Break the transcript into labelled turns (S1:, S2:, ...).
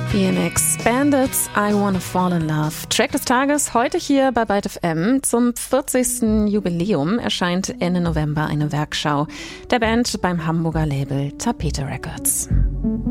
S1: BMX Bandits, I Wanna Fall in Love. Track des Tages heute hier bei Byte FM. Zum 40. Jubiläum erscheint Ende November eine Werkschau der Band beim Hamburger Label Tapete Records.